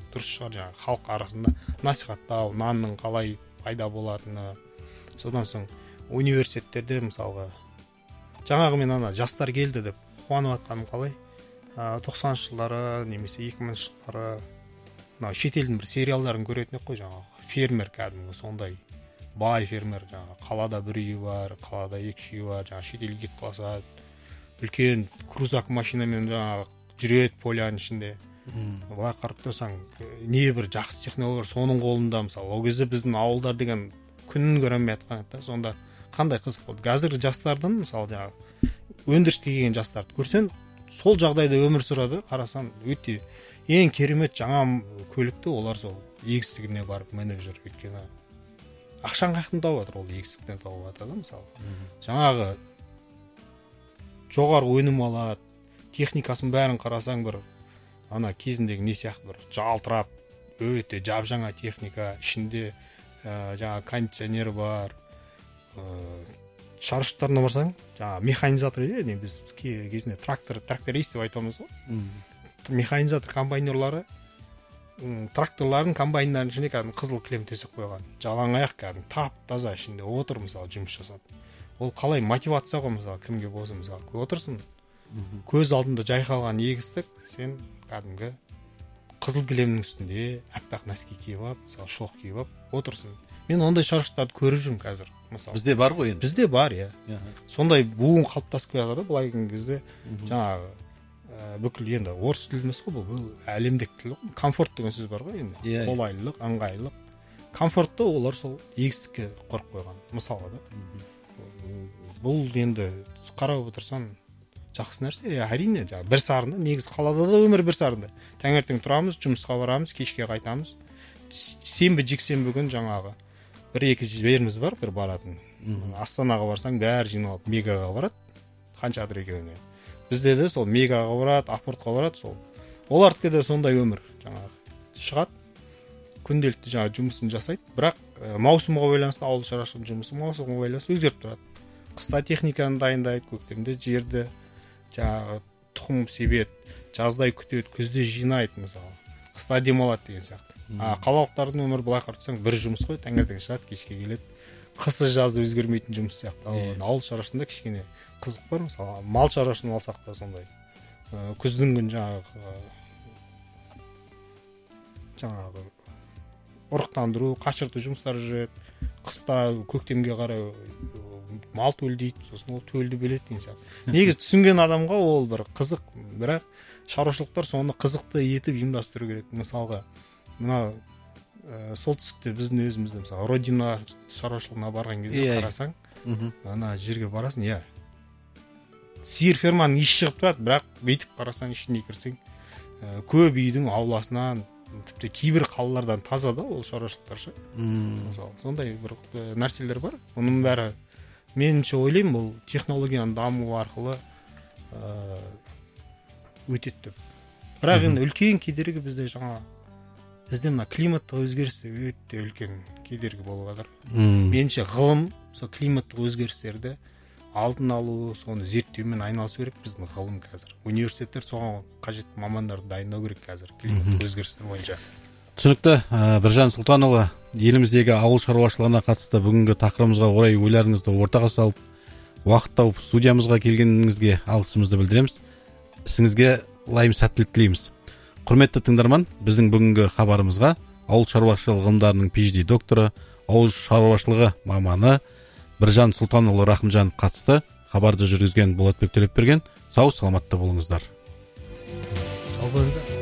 дұрыс шығар, жаңағы халық арасында насихаттау, нанның қалай пайда болатыны. Содан соң университеттерде мысалға жаңағы мен ана жастар келді деп қуанып жатқаным қалай, 90-шы жылдары немесе 2000-шы жылдары мына шетелдің бір сериалдарын көретін ек қой, жаңағы фермер кәдімгі сондай бай фермер, жаңағы қалада бір үйі бар, қалада екі үйі бар, жаңағы шетелге кетіп қалса үлкен крузак машинамен жаңағы жүреді поляның ішінде. Былай қарап тұрсаң, не бір жақсы технологиялар соның қолында. Мысалы, ол кезде біздің ауылдар деген күнін көремей жатқан еді. Сонда қандай қызық болды. Қазіргі жастардан, мысалы, жаңағы өндіріске келген жастарды көрсең, сол жағдайда өмір сүреді, қарасаң, өте ең керемет жаңа көлікті олар сол егістігіне барып мініп жүр. Өйткені ақшаны қаяқтан тауып жатыр, ол егістіктен тауып жатыр да, мысалы. Жаңағы жоғары өнім алады, техникасын бәрін қарасаң бір ана кезіндегі не сияқты бір жалтырап, өте жап-жаңа техника, ішінде жаңа кондиционер бар. Шаршыттарына барсаң, жаңа механизатор дейді, біз кезінде тракторист деп айтамыз ғой. Механизатор комбайнерлары тракторлардың комбайндардың ішінде кәдімгі қызыл кілем төсеп қойған. Жалаң аяқ кәдімгі тап-таза ішінде отыр, мысалы, жұмыс жасады. Ол қалай мотивация ғой, мысалы, кімге болса, мысалы, отырсын, көз алдында жайқалған егістік, сен кәдімгі қызыл кілемнің үстінде аппақ нәски киіп алып, мысалы, шоқ киіп алып отырсын. Мен ондай шаршыттарды көріп жүрмін қазір, мысалы. Бізде бар ғой енді. Бізде бар, иә. Сондай буын қалыптасып келе жатыр да, былай келген кезде жаңағы бүкіл енді орыс тілі емес қой, бұл әлемдік тіл ғой. Комфорт деген сөз бар ғой енді. Қолайлылық, ыңғайлылық. Комфортты олар сол егістікке қорып қойған, мысалға да. Бұл енді қарап отырсаң жақсы нәрсе. Әрине, бір сарында, негізі қалада да өмір бір сарында. Таңертең тұрамыз, жұмысқа барамыз, кешке қайтамыз. Сенбі, жексенбі күн жаңағы бір-екі жеріміз бар, бір баратын. Астанаға барсаң, бәрі жиналып Мегаға барады. Қаншадыр екеуіне. Бізде де сол Мегаға барады, апортқа барады, сол. Олардікі де сондай өмір, жаңағы шығады. Күнделікті жаңағы жұмысын жасайды, бірақ маусымға байланысты ауыл шаруашылық жұмысы маусымға байланысты өзгеріп тұрады. Қыста техниканы дайындайды, көктемде жерді жаңағы тұқым себет, жаздай күтеді, күзде жинайды, мысалы. Қыста демалады деген сияқты. Қалалықтардың өмірі былай қарасаң бір жұмыс қой, таңертең шығады, кешке келеді. Қысы жазы өзгермейтін жұмыс сияқты. Ауыл шаруашылығында кішкене қызық бар, мысалы, мал шаруашылығын алсақ та сондай. Күздің күн жаңағы ұрықтандыру, қашырту жұмыстары жүреді. Қыста көктемге қарай мал төлдейді, сосын ол төлді беледі деген сияқты. Негізі түсінген адамға ол бір қызық, бірақ шаруашылықтар соны қызықты етіп ұйымдастыру керек. Мысалға, мына солтүстікте біздің өзімізде, мысалы, Родина шаруашылығына барған кезде қарасаң, ана жерге барасың, иә. Сиыр ферманың иші шығып тұрады, бірақ бүйтіп қарасаң, ішіне кірсең, көп үйдің ауласынан, тіпті кейбір қалалардан таза да ол шаруашылықтар ше. Мысалы, сондай бір нәрселер бар. Оның бәрі меніңше ойлаймын, бұл технологияның дамуы арқылы өтеді деп. Бірақ енді үлкен кедергі бізде мына климаттық өзгерісте өте үлкен кедергі болып жатыр. Меніңше ғылым сол климаттық өзгерістерді алдын алу, соны зерттеумен айналысу керек біздің ғылым қазір. Университеттер соған қажетті мамандарды дайындау керек қазір климаттық өзгерістер бойынша. Түсінікті. Біржан Сұлтанұлы, еліміздегі ауыл шаруашылығына қатысты бүгінгі тақырыбымызға орай ойларыңызды ортаға салып, уақыт тауып студиямызға келгеніңізге алғысымызды білдіреміз. Ісіңізге лайым сәттілік тілейміз. Құрметті тыңдарман, біздің бүгінгі хабарымызға ауыл шаруашылығы ғылымдарының PhD докторы, ауыл шаруашылығы маманы Біржан Сұлтанұлы Рахымжанов қатысты. Хабарды жүргізген Болатбек Төлепберген. Сау, саламатта болыңыздар. Сау болыңыздар.